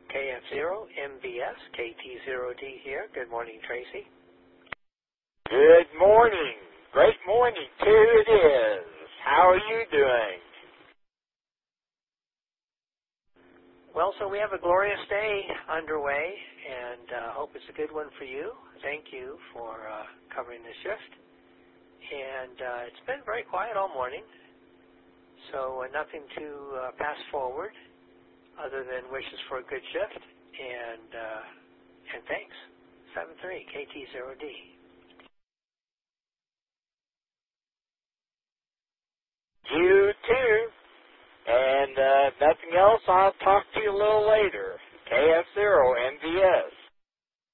KF0MVS, KT0D here. Good morning, Tracy. Good morning. Great morning, too, it is. How are you doing? Well, so we have a glorious day underway, and hope it's a good one for you. Thank you for covering the shift. And it's been very quiet all morning, so nothing to pass forward other than wishes for a good shift, and thanks. 7-3, KT0D. You too. And nothing else, I'll talk to you a little later. KF0MVS.